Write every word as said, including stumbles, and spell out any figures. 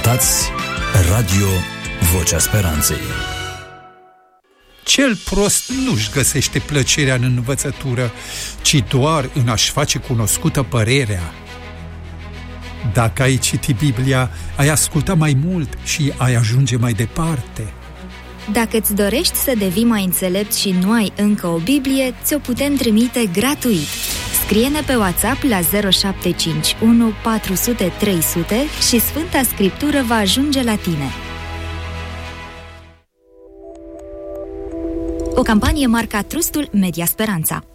Ascultați Radio Vocea Speranței. Cel prost nu-și găsește plăcerea în învățătură, ci doar în a-și face cunoscută părerea. Dacă ai citi Biblia, ai asculta mai mult și ai ajunge mai departe. Dacă îți dorești să devii mai înțelept și nu ai încă o Biblie, ți-o putem trimite gratuit. Scrie-ne pe WhatsApp la zero șapte cinci unu patru zero zero trei zero zero și Sfânta Scriptură va ajunge la tine. O campanie marca Trustul Media Speranța.